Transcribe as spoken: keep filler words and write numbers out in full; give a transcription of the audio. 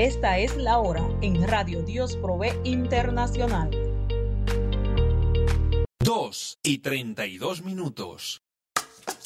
Esta es la hora en Radio Dios Provee Internacional. Dos y treinta y dos minutos.